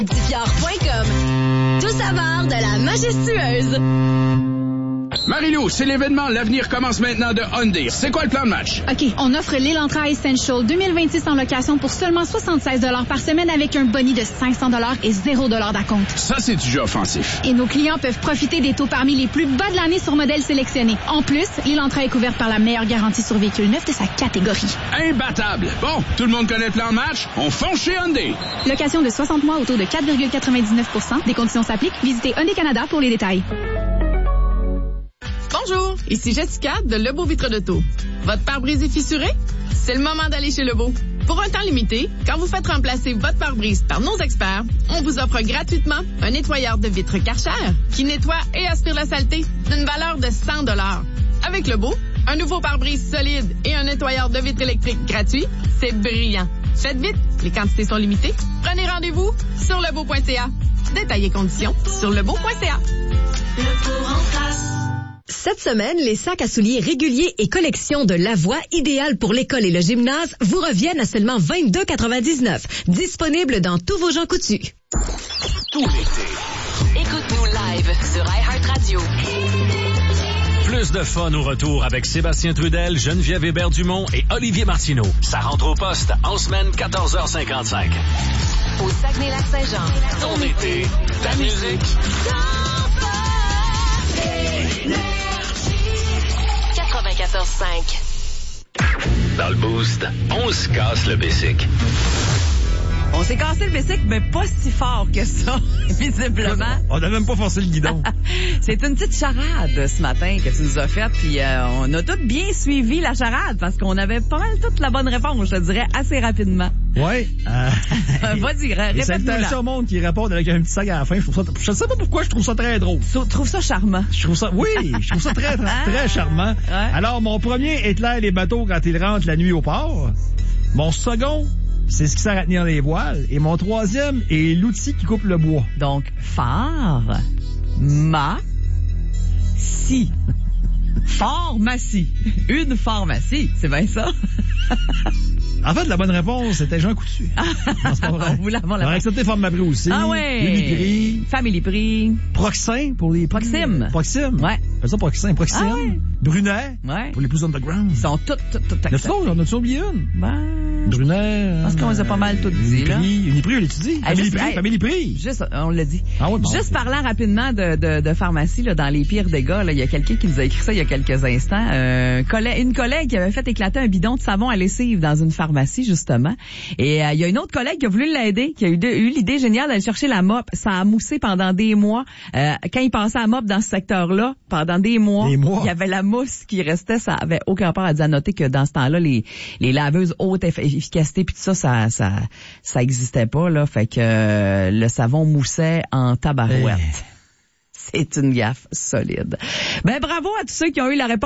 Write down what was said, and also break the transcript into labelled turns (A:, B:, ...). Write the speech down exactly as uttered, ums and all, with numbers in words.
A: Diffior point com. Tout savoir de la majestueuse.
B: Marie-Lou, c'est l'événement L'avenir commence maintenant de Hyundai. C'est quoi le plan de match?
C: OK, on offre l'Elantra Essential deux mille vingt-six en location pour seulement soixante-seize dollars par semaine avec un boni de cinq cents dollars et zéro dollar d'acompte.
B: Ça, c'est du jeu offensif.
C: Et nos clients peuvent profiter des taux parmi les plus bas de l'année sur modèles sélectionnés. En plus, l'Elantra est couverte par la meilleure garantie sur véhicule neuf de sa catégorie.
B: Imbattable! Bon, tout le monde connaît le plan de match? On fonce chez Hyundai.
C: Location de soixante mois au taux de quatre virgule quatre-vingt-dix-neuf pour cent. Des conditions s'appliquent. Visitez Hyundai Canada pour les détails.
D: Bonjour, ici Jessica de Lebeau Vitre d'Auto. Votre pare-brise est fissuré? C'est le moment d'aller chez Lebeau. Pour un temps limité, quand vous faites remplacer votre pare-brise par nos experts, on vous offre gratuitement un nettoyeur de vitres Karcher qui nettoie et aspire la saleté d'une valeur de cent dollars. Avec Lebeau, un nouveau pare-brise solide et un nettoyeur de vitres électriques gratuit, c'est brillant. Faites vite, les quantités sont limitées. Prenez rendez-vous sur lebeau point c a. Détails et conditions sur lebeau point c a.
A: Cette semaine, les sacs à souliers réguliers et collection de Lavoie, idéal pour l'école et le gymnase, vous reviennent à seulement vingt-deux quatre-vingt-dix-neuf. Disponible dans tous vos gens coutus.
E: Tout l'été.
F: Écoute-nous live sur iHeartRadio.
E: Plus de fun au retour avec Sébastien Trudel, Geneviève Hébert-Dumont et Olivier Martineau. Ça rentre au poste en semaine quatorze heures cinquante-cinq.
F: Au Saguenay-Lac-Saint-Jean.
E: Ton été, ta musique.
F: quatre-vingt-quatorze cinq.
E: Dans le boost, on se casse le bicycle.
G: On s'est cassé le bicycle, mais pas si fort que ça, visiblement.
H: On n'a même pas forcé le guidon.
G: C'est une petite charade ce matin que tu nous as faite, puis euh, on a toutes bien suivi la charade parce qu'on avait pas mal toute la bonne réponse, je te dirais, assez rapidement.
H: Oui. Euh...
G: Vas-y, répète-nous.
H: Salutations au monde qui répondent avec un petit sac à la fin. Je trouve ça, je sais pas pourquoi je trouve ça très drôle.
G: Je trouve ça charmant.
H: Je trouve ça, oui, je trouve ça très, très, très charmant.
G: Ouais.
H: Alors, mon premier éclaire les bateaux quand ils rentrent la nuit au port. Mon second, c'est ce qui sert à tenir les voiles. Et mon troisième est l'outil qui coupe le bois.
G: Donc, phare, ma, si. Pharmacie. Une pharmacie. C'est bien ça?
H: En fait, la bonne réponse, c'était Jean Coutu. Non, c'est pas vrai.
G: On voulait avoir
H: la... On aurait accepté Pharmaprix aussi.
G: Ah ouais.
H: Uniprix.
G: Family Prix.
H: Proxim pour les...
G: Proxime.
H: Proxime.
G: Ouais.
H: C'est ça, Proxim. Proxime.
G: Ah ouais.
H: Brunet.
G: Ouais.
H: Pour les plus underground.
G: Ils sont toutes, toutes, toutes acceptées.
H: Le on a-tu oublié une?
G: Ben...
H: Brunet.
G: Je pense qu'on les a pas mal toutes dit, là.
H: Uniprix, on l'a dit.
G: Hey,
H: Family
G: juste,
H: Prix.
G: hey,
H: Family Prix.
G: Juste, on l'a dit.
H: Ah ouais, bon,
G: juste
H: okay.
G: Parlant rapidement de, de, de pharmacie, là, dans les pires dégâts, là, il y a quelqu'un qui nous a écrit ça il y a quelques instants. Euh, collègue, une collègue qui avait fait éclater un bidon de savon à lessive dans une pharmacie, justement. Et il euh, y a une autre collègue qui a voulu l'aider, qui a eu, de, eu l'idée géniale d'aller chercher la mop. Ça a moussé pendant des mois. Euh, quand il passait à mop dans ce secteur-là, pendant des mois,
H: des mois.
G: il y avait la mousse qui restait. Ça avait aucun rapport. À dire à noter que dans ce temps-là, les, les laveuses haute efficacité puis tout ça, ça, ça, ça existait pas, là. Fait que euh, le savon moussait en tabarouette. Hey. C'est une gaffe solide. Ben, bravo à tous ceux qui ont eu la réponse.